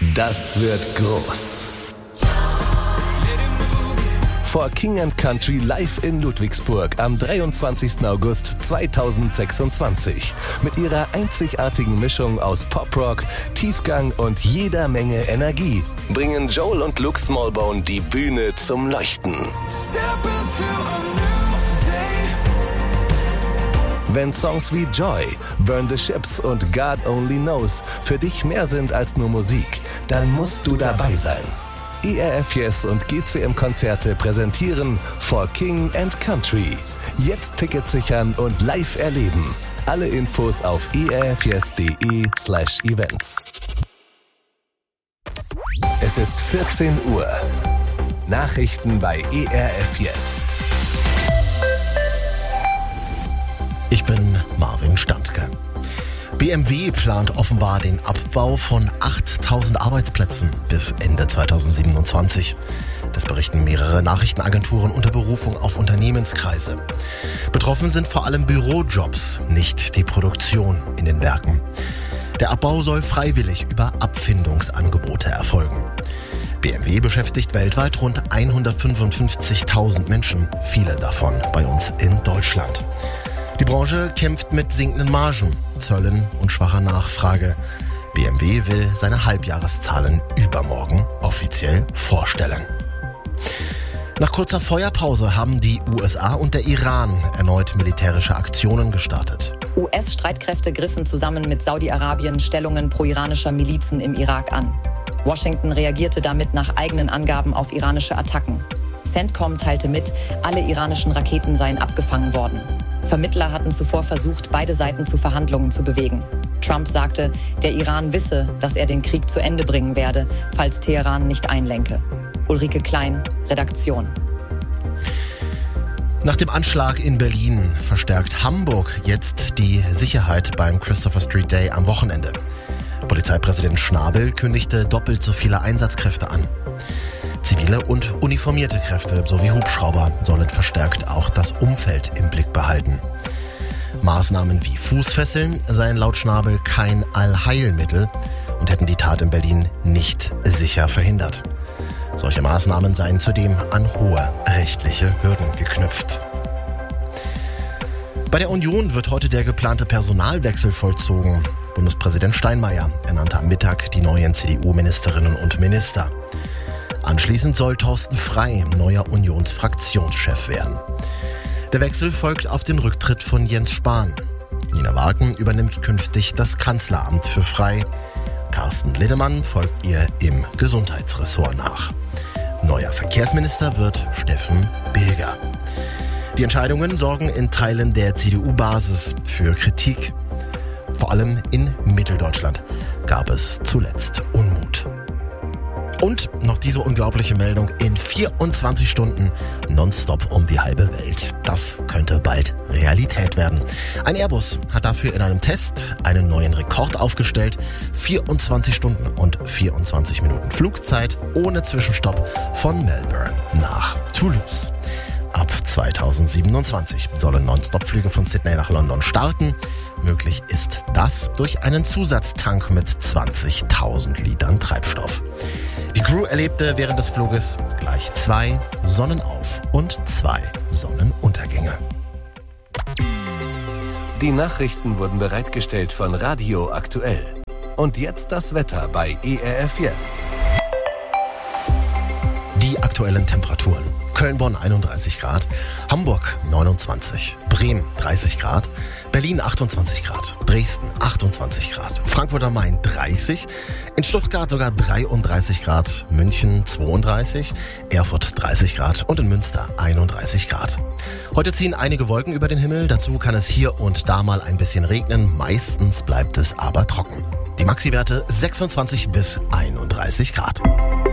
Das wird groß. For King & Country live in Ludwigsburg am 23. August 2026. Mit ihrer einzigartigen Mischung aus Poprock, Tiefgang und jeder Menge Energie bringen Joel und Luke Smallbone die Bühne zum Leuchten. Wenn Songs wie Joy, Burn the Ships und God Only Knows für dich mehr sind als nur Musik, dann musst du dabei sein. ERF Yes und GCM-Konzerte präsentieren For King & Country. Jetzt Tickets sichern und live erleben. Alle Infos auf erfyes.de/events. Es ist 14 Uhr. Nachrichten bei ERF Yes. Ich bin Marvin Standke. BMW plant offenbar den Abbau von 8.000 Arbeitsplätzen bis Ende 2027. Das berichten mehrere Nachrichtenagenturen unter Berufung auf Unternehmenskreise. Betroffen sind vor allem Bürojobs, nicht die Produktion in den Werken. Der Abbau soll freiwillig über Abfindungsangebote erfolgen. BMW beschäftigt weltweit rund 155.000 Menschen, viele davon bei uns in Deutschland. Die Branche kämpft mit sinkenden Margen, Zöllen und schwacher Nachfrage. BMW will seine Halbjahreszahlen übermorgen offiziell vorstellen. Nach kurzer Feuerpause haben die USA und der Iran erneut militärische Aktionen gestartet. US-Streitkräfte griffen zusammen mit Saudi-Arabien Stellungen pro-iranischer Milizen im Irak an. Washington reagierte damit nach eigenen Angaben auf iranische Attacken. CENTCOM teilte mit, alle iranischen Raketen seien abgefangen worden. Vermittler hatten zuvor versucht, beide Seiten zu Verhandlungen zu bewegen. Trump sagte, der Iran wisse, dass er den Krieg zu Ende bringen werde, falls Teheran nicht einlenke. Ulrike Klein, Redaktion. Nach dem Anschlag in Berlin verstärkt Hamburg jetzt die Sicherheit beim Christopher Street Day am Wochenende. Polizeipräsident Schnabel kündigte doppelt so viele Einsatzkräfte an. Zivile und uniformierte Kräfte sowie Hubschrauber sollen verstärkt auch das Umfeld im Blick behalten. Maßnahmen wie Fußfesseln seien laut Schnabel kein Allheilmittel und hätten die Tat in Berlin nicht sicher verhindert. Solche Maßnahmen seien zudem an hohe rechtliche Hürden geknüpft. Bei der Union wird heute der geplante Personalwechsel vollzogen. Bundespräsident Steinmeier ernannte am Mittag die neuen CDU-Ministerinnen und Minister. Anschließend soll Thorsten Frey neuer Unionsfraktionschef werden. Der Wechsel folgt auf den Rücktritt von Jens Spahn. Nina Wagen übernimmt künftig das Kanzleramt für Frey. Carsten Linnemann folgt ihr im Gesundheitsressort nach. Neuer Verkehrsminister wird Steffen Bilger. Die Entscheidungen sorgen in Teilen der CDU-Basis für Kritik. Vor allem in Mitteldeutschland gab es zuletzt Unmut. Und noch diese unglaubliche Meldung: in 24 Stunden nonstop um die halbe Welt. Das könnte bald Realität werden. Ein Airbus hat dafür in einem Test einen neuen Rekord aufgestellt. 24 Stunden und 24 Minuten Flugzeit ohne Zwischenstopp von Melbourne nach Toulouse. Ab 2027 sollen Nonstop-Flüge von Sydney nach London starten. Möglich ist das durch einen Zusatztank mit 20.000 Litern Treibstoff. Die Crew erlebte während des Fluges gleich 2 Sonnenauf- und 2 Sonnenuntergänge. Die Nachrichten wurden bereitgestellt von Radio Aktuell. Und jetzt das Wetter bei ERF Yes. Die aktuellen Temperaturen: Köln-Bonn 31 Grad, Hamburg 29, Bremen 30 Grad, Berlin 28 Grad, Dresden 28 Grad, Frankfurt am Main 30, in Stuttgart sogar 33 Grad, München 32, Erfurt 30 Grad und in Münster 31 Grad. Heute ziehen einige Wolken über den Himmel, dazu kann es hier und da mal ein bisschen regnen, meistens bleibt es aber trocken. Die Maxiwerte 26 bis 31 Grad.